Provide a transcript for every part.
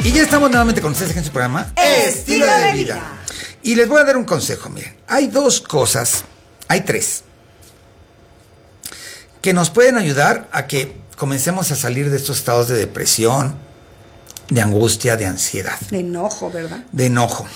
Y ya estamos nuevamente con ustedes en su programa Estilo de Vida. Y les voy a dar un consejo, miren. Hay tres, que nos pueden ayudar a que comencemos a salir de estos estados de depresión, de angustia, de ansiedad. De enojo, ¿verdad? De enojo.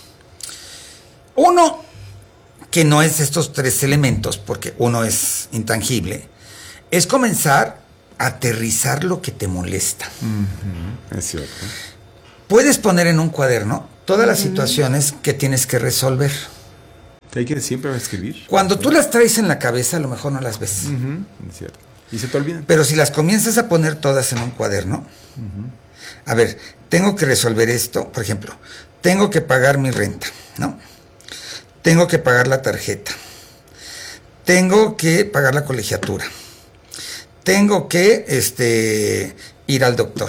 Uno, que no es estos tres elementos, porque uno es intangible, es comenzar a aterrizar lo que te molesta. Es cierto. Puedes poner en un cuaderno todas las situaciones que tienes que resolver. Hay que siempre escribir. Cuando tú las traes en la cabeza, a lo mejor no las ves. Es cierto. Y se te olvidan. Pero si las comienzas a poner todas en un cuaderno, a ver, tengo que resolver esto, por ejemplo, tengo que pagar mi renta, ¿no? Tengo que pagar la tarjeta. Tengo que pagar la colegiatura. Tengo que ir al doctor.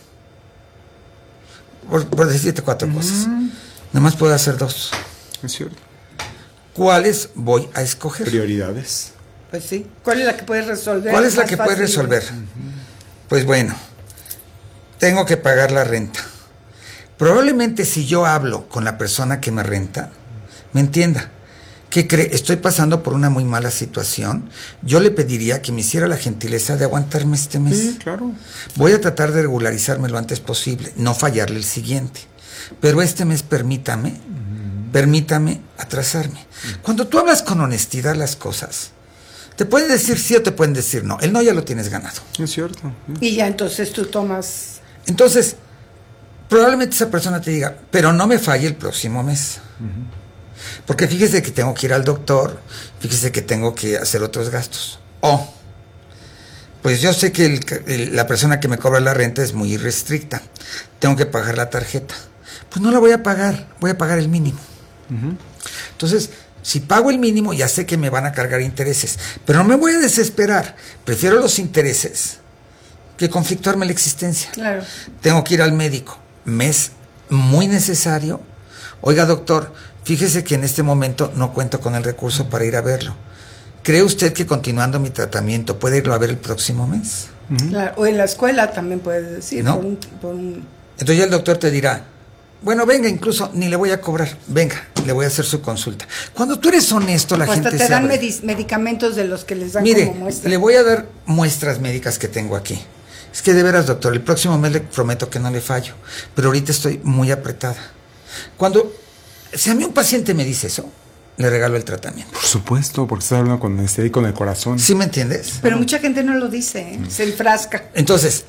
Por decirte 4 cosas. Nada más puedo hacer 2. Es cierto. ¿Cuáles voy a escoger? Prioridades. Pues sí. ¿Cuál es la que puedes resolver? ¿Cuál es la más que puedes fácil? resolver? Pues bueno, tengo que pagar la renta. Probablemente si yo hablo con la persona que me renta, me entienda. ¿Qué cree? Estoy pasando por una muy mala situación. Yo le pediría que me hiciera la gentileza de aguantarme este mes. Sí, claro. Voy a tratar de regularizarme lo antes posible, no fallarle el siguiente. Pero este mes permítame atrasarme. Cuando tú hablas con honestidad las cosas, te pueden decir sí o te pueden decir no. El no ya lo tienes ganado. Es cierto. Y ya entonces tú tomas... Entonces, probablemente esa persona te diga, pero no me falle el próximo mes. Porque fíjese que tengo que ir al doctor, fíjese que tengo que hacer otros gastos. O, pues yo sé que la persona que me cobra la renta es muy irrestricta, tengo que pagar la tarjeta. Pues no la voy a pagar el mínimo. Entonces, si pago el mínimo, ya sé que me van a cargar intereses, pero no me voy a desesperar. Prefiero los intereses que conflictuarme la existencia. Claro. Tengo que ir al médico. Me es muy necesario. Oiga, doctor, fíjese que en este momento no cuento con el recurso para ir a verlo. ¿Cree usted que continuando mi tratamiento puede irlo a ver el próximo mes? Claro. O en la escuela también puedes decir. ¿No? Entonces ya el doctor te dirá, bueno, venga, incluso ni le voy a cobrar, venga, le voy a hacer su consulta. Cuando tú eres honesto, la gente hasta te dan abre. medicamentos de los que les dan Mire, como muestra. le voy a dar muestras médicas que tengo aquí. Es que de veras, doctor, el próximo mes le prometo que no le fallo, pero ahorita estoy muy apretada. Si a mí un paciente me dice eso, le regalo el tratamiento. Por supuesto, porque estás hablando con el corazón. ¿Sí me entiendes? Pero mucha gente no lo dice, ¿eh? Se enfrasca. Entonces,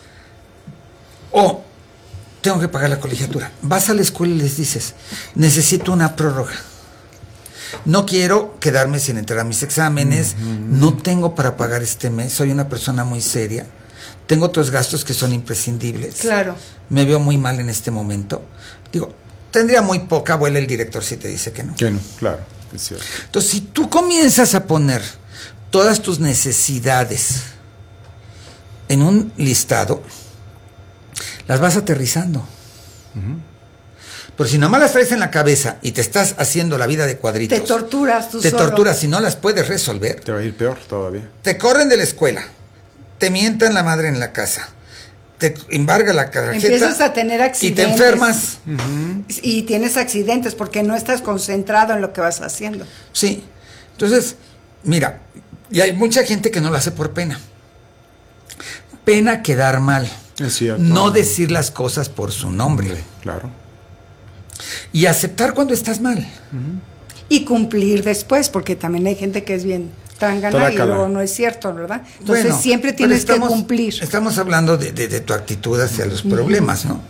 tengo que pagar la colegiatura. Vas a la escuela y les dices, necesito una prórroga. No quiero quedarme sin entrar a mis exámenes, no tengo para pagar este mes, soy una persona muy seria, tengo otros gastos que son imprescindibles. Claro. Me veo muy mal en este momento. Digo, tendría muy poca abuela el director si te dice que no. Que no, claro, es cierto. Entonces, si tú comienzas a poner todas tus necesidades en un listado, las vas aterrizando. Pero si nomás las traes en la cabeza y te estás haciendo la vida de cuadritos, Te torturas tú te solo. torturas y no las puedes resolver. Te va a ir peor todavía. Te corren de la escuela, te mientan la madre en la casa, te embarga la tarjeta. Empiezas a tener y accidentes. te enfermas. Y tienes accidentes porque no estás concentrado en lo que vas haciendo. Sí. Entonces, mira, y hay mucha gente que no lo hace por pena. Pena quedar mal. Es cierto. No decir las cosas por su nombre. Claro. Y aceptar cuando estás mal. Y cumplir después, porque también hay gente que es bien trángana y Trácala. luego no es cierto, ¿verdad? Entonces Bueno, siempre pero tienes que cumplir. Estamos hablando de tu actitud hacia los problemas, ¿no?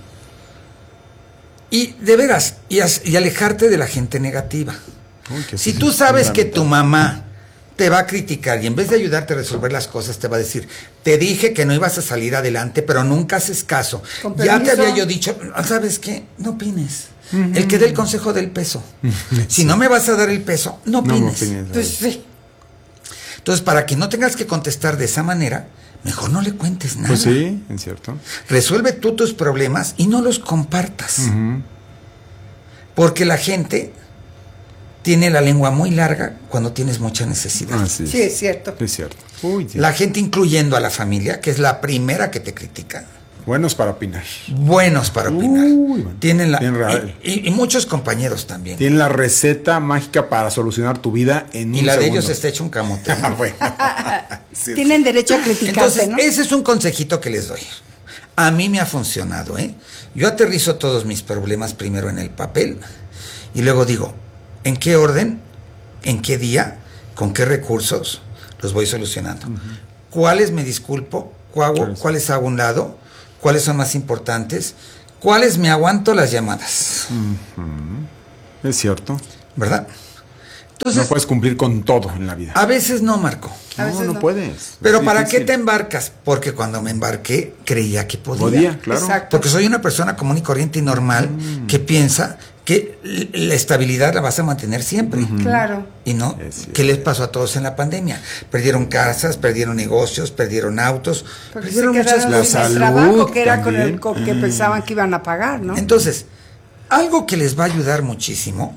Y de veras, y alejarte de la gente negativa. Uy, que Si sí, tú sabes que fundamental. tu mamá te va a criticar y en vez de ayudarte a resolver las cosas te va a decir, te dije que no ibas a salir adelante, pero nunca haces caso. Con Ya te permiso. había yo dicho, ¿sabes qué? No opines. El que dé el consejo del peso. Si no me vas a dar el peso, no opines. Pues sí. Entonces, para que no tengas que contestar de esa manera, mejor no le cuentes nada. Pues sí, es cierto. Resuelve tú tus problemas y no los compartas. Porque la gente tiene la lengua muy larga cuando tienes mucha necesidad. Así Sí, es cierto. Es cierto. Uy, sí. La gente, incluyendo a la familia, que es la primera que te critica. Buenos para opinar. Buenos para opinar. Bueno. Tienen Y y muchos compañeros también. tienen la receta mágica para solucionar tu vida en Y un la de segundo. ellos está hecho un camote. Bueno. Sí, Tienen derecho a criticarte, Entonces, ¿no? ese es un consejito que les doy. A mí me ha funcionado, ¿eh? Yo aterrizo todos mis problemas primero en el papel y luego digo, ¿en qué orden? ¿En qué día? ¿Con qué recursos los voy solucionando? ¿Cuáles me disculpo? ¿Cuáles hago a un lado? ¿Cuáles son más importantes? ¿Cuáles me aguanto las llamadas? Es cierto. ¿Verdad? Entonces, No puedes cumplir con todo en la vida. a veces no, Marco. A veces No no. puedes. Pero Es ¿para qué difícil. te embarcas? Porque cuando me embarqué creía que podía. Podía, claro. Exacto. Porque soy una persona común y corriente y normal que piensa que la estabilidad la vas a mantener siempre. Claro. Y no, Es cierto. ¿qué les pasó a todos en la pandemia? Perdieron casas, perdieron negocios, perdieron autos, Porque se perdieron muchas quedaron La sin cosas. el salud trabajo que era también. con el que pensaban que iban a pagar, ¿no? Entonces, algo que les va a ayudar muchísimo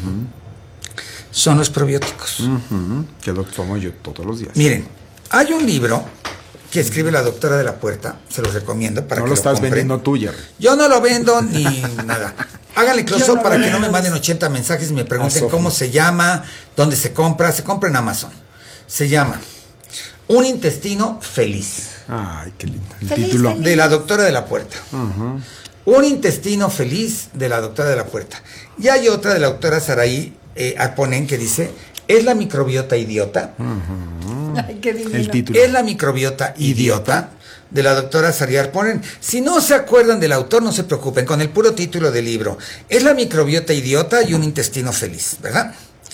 son los probióticos. Que lo tomo yo todos los días. Miren, hay un libro que escribe la doctora de la Puerta, se los recomiendo para No que lo estás compren. vendiendo tú, Jerry. Yo no lo vendo ni nada. Háganle close Yo up no para lo que no me vendo. manden 80 mensajes y me pregunten Sofi. cómo se llama, dónde se compra en Amazon. Se llama Un intestino feliz, Ay, qué lindo. El Feliz, título. feliz. de la doctora de la Puerta. Un intestino feliz, de la doctora de la Puerta. Y hay otra de la doctora Saraí Arponen que dice, ¿es la microbiota idiota? Ay, qué divino. El título. Es la microbiota idiota, de la doctora Saraí Arponen. Si no se acuerdan del autor, no se preocupen, con el puro título del libro. Es la microbiota idiota y un intestino feliz, ¿verdad?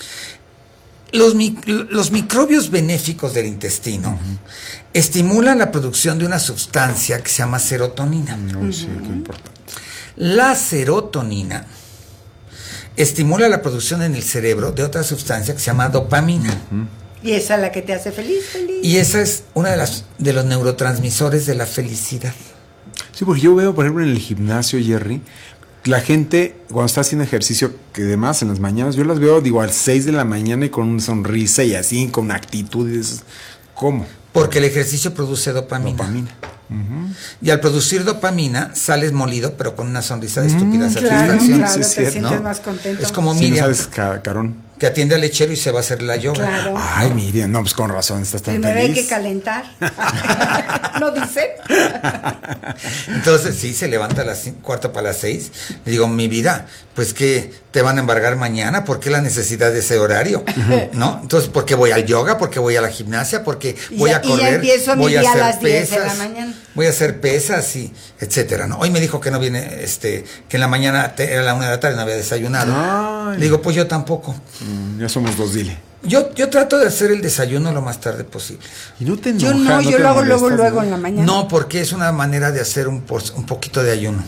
Los microbios benéficos del intestino estimulan la producción de una sustancia que se llama serotonina. No, sí, qué importante. La serotonina estimula la producción en el cerebro de otra sustancia que se llama dopamina. Y esa es la que te hace feliz, feliz. Y esa es una de los neurotransmisores de la felicidad. Sí, porque yo veo, por ejemplo, en el gimnasio, Jerry, la gente, cuando está haciendo ejercicio, que además en las mañanas, yo las veo, digo, a las 6 de la mañana y con una sonrisa y así, con una actitud, y dices, ¿cómo? Porque el ejercicio produce dopamina. Dopamina. Y al producir dopamina, sales molido, pero con una sonrisa de estúpida Claro, satisfacción. claro, sí, te es cierto, sientes ¿no? más contento. Es como Si no Miriam, sabes, Carón. que atiende al lechero y se va a hacer la yoga. Claro. Ay, Miriam, no, pues con razón, estás tan Primero hay feliz. que calentar. ¿No dice? Entonces, sí, se levanta a las 5:45. Le digo, mi vida, pues que te van a embargar mañana, ¿por qué la necesidad de ese horario? ¿No? Entonces, ¿por qué voy al yoga? ¿Por qué voy a la gimnasia? Porque Y voy ya- a y ya correr, empiezo mi voy a día a hacer las 10 de la pesas, mañana. voy a hacer pesas y etcétera, ¿no? Hoy me dijo que no viene, que en la mañana era la 1 de la tarde, no había desayunado. Ay. Le digo, pues yo tampoco. Ya somos dos, dile. Yo trato de hacer el desayuno lo más tarde posible. Y no te enoja, Yo no, yo te lo hago molestas, luego ¿no? en la mañana. No, porque es una manera de hacer un poquito de ayuno.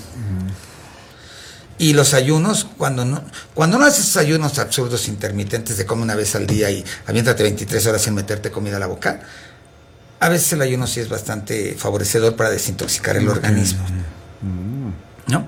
Y los ayunos, cuando no haces ayunos absurdos intermitentes de come una vez al día y aviéntate 23 horas sin meterte comida a la boca, a veces el ayuno sí es bastante favorecedor para desintoxicar el organismo. ¿No?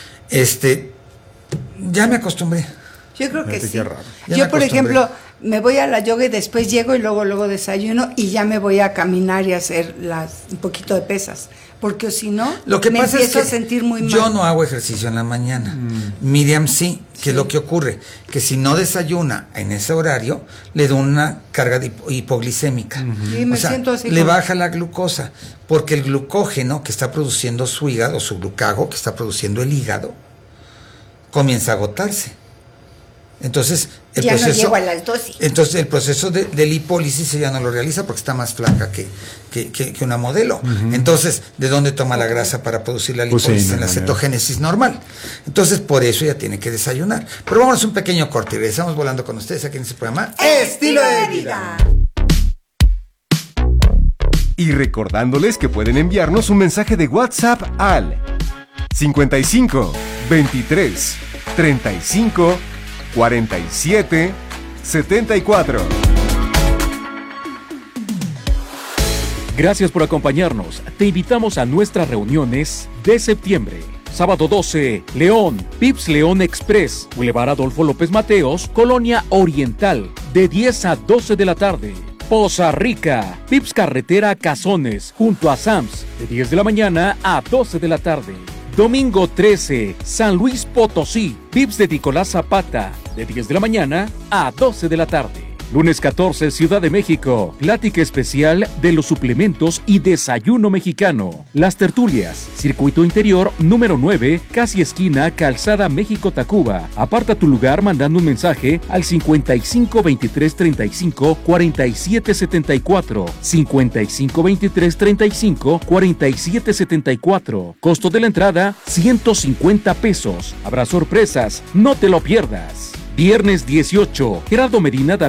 Ya me acostumbré. Yo creo que Fíjate sí. qué raro. Ya Yo, me por acostumbré. ejemplo, me voy a la yoga y después llego y luego desayuno y ya me voy a caminar y a hacer un poquito de pesas. Porque si no, Lo que me pasa es empiezo que a sentir muy mal. yo no hago ejercicio en la mañana. Miriam sí, que es lo que ocurre, que si no desayuna en ese horario, le da una carga hipoglicémica. Sí, me siento así le como- baja la glucosa, porque el glucógeno que está produciendo su hígado, su glucago que está produciendo el hígado, comienza a agotarse. Entonces, el Ya no proceso, llego a las 12. entonces el proceso de lipólisis ella no lo realiza porque está más flaca que una modelo. Entonces, ¿de dónde toma la grasa para producir la Pues sí, lipólisis no en la hay manera. cetogénesis normal? Entonces, por eso ella tiene que desayunar. Pero vámonos un pequeño corte y regresamos volando con ustedes aquí en este programa Estilo de vida. Y recordándoles que pueden enviarnos un mensaje de WhatsApp al 55 23 35 47 74. Gracias por acompañarnos. Te invitamos a nuestras reuniones de septiembre. Sábado 12, León, Pips León Express, Boulevard Adolfo López Mateos, Colonia Oriental, de 10 a 12 de la tarde. Poza Rica, Pips Carretera Cazones, junto a Sams, de 10 de la mañana a 12 de la tarde. Domingo 13, San Luis Potosí, VIPS de Nicolás Zapata, de 10 de la mañana a 12 de la tarde. Lunes 14, Ciudad de México, plática especial de los suplementos y desayuno mexicano. Las tertulias, circuito interior número 9, casi esquina, Calzada México-Tacuba. Aparta tu lugar mandando un mensaje al 55 23 35 47 74. 55 23 35 47 74. Costo de la entrada, 150 pesos. Habrá sorpresas, no te lo pierdas. Viernes 18, Gerardo Medina dará